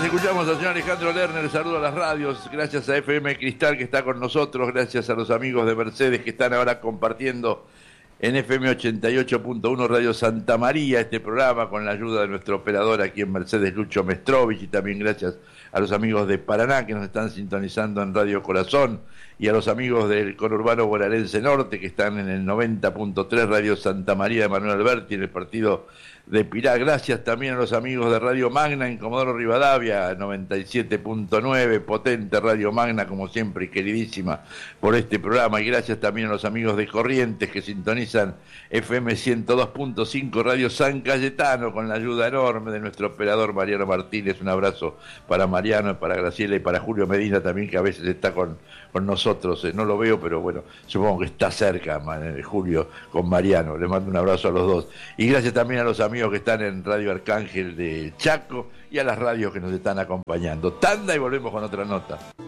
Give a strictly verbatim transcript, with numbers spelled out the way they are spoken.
escuchamos al señor Alejandro Lerner, saludo a las radios, gracias a F M Cristal que está con nosotros, gracias a los amigos de Mercedes que están ahora compartiendo en F M ochenta y ocho punto uno Radio Santa María este programa con la ayuda de nuestro operador aquí en Mercedes, Lucho Mestrovich, y también gracias a los amigos de Paraná que nos están sintonizando en Radio Corazón, y a los amigos del conurbano bonaerense norte que están en el noventa punto tres Radio Santa María de Manuel Alberti en el partido de Pilar. Gracias también a los amigos de Radio Magna en Comodoro Rivadavia, noventa y siete punto nueve, potente Radio Magna como siempre y queridísima por este programa, y gracias también a los amigos de Corrientes que sintonizan F M ciento dos punto cinco Radio San Cayetano con la ayuda enorme de nuestro operador Mariano Martínez. Un abrazo para Mariano, para Graciela y para Julio Medina también, que a veces está con, con nosotros, eh, no lo veo pero bueno, supongo que está cerca man, Julio con Mariano, le mando un abrazo a los dos, y gracias también a los amigos que están en Radio Arcángel de Chaco y a las radios que nos están acompañando. Tanda y volvemos con otra nota.